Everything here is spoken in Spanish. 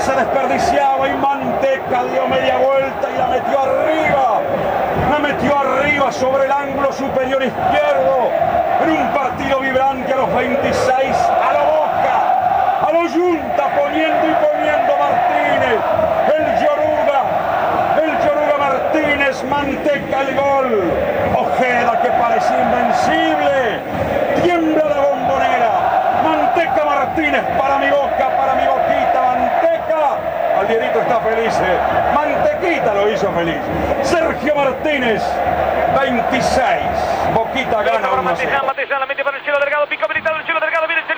se desperdiciaba y Manteca dio media vuelta y la metió arriba. La metió arriba sobre el ángulo superior izquierdo. En un partido vibrante a los 26, a la Boca, a lo Junta, poniendo y poniendo Martínez. El Yoruga Martínez, Manteca el gol. Ojeda, que parecía invencible. Tiembla la bombonera. Manteca Martínez para mi Boca, para mi Boquita. Manteca. Aldierito está feliz. Mantequita lo hizo feliz. Sergio Martínez, 26. Boquita gana 1-0. Mateján la mete para el cielo delgado. Pico habilitado el cielo delgado. Viene